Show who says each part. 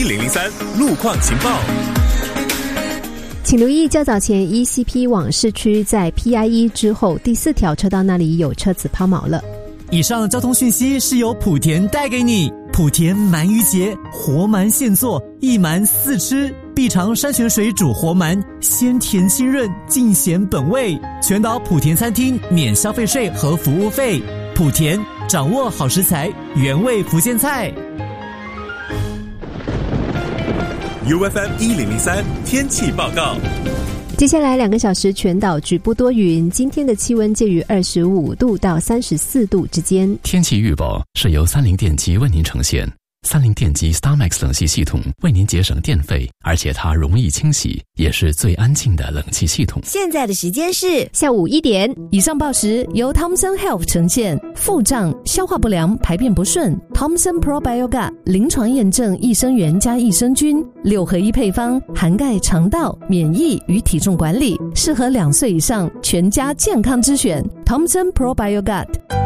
Speaker 1: FM1003 路况情报。
Speaker 2: 请留意较早前 ECP 往市区在 PIE 之后第4条车道那里有车子抛锚了。
Speaker 3: 以上交通讯息是由莆田带给你。莆田鳗鱼节，活鳗现做，一鳗4吃，必尝山泉水煮活鳗，鲜甜清润，尽显本味。全岛莆田餐厅免消费税和服务费。莆田掌握好食材，原味福建菜。
Speaker 1: UFM1003 天气报告。
Speaker 2: 接下来2个小时全岛局部多云，今天的气温介于25度到34度之间。
Speaker 4: 天气预报是由30电机为您呈现。30电机 StarMax 冷气系统为您节省电费，而且它容易清洗，也是最安静的冷气系统。
Speaker 5: 现在的时间是
Speaker 2: 下午1点。
Speaker 6: 以上报时由 Thomson Health 呈现。腹胀、消化不良、排便不顺， Thomson Probiogat 临床验证益生元加益生菌6合1配方，涵盖肠道、免疫与体重管理，适合2岁以上全家健康之选。 Thomson Probiogat。